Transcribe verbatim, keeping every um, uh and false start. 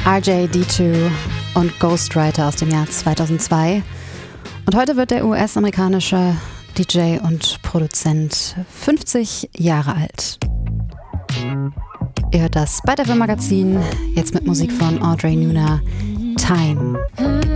R J D zwei und Ghostwriter aus dem Jahr zweitausendzwei. Und heute wird der U S-amerikanische D J und Produzent fünfzig Jahre alt. Ihr hört das Byte F M Magazin, jetzt mit Musik von Audrey Nuna, Time.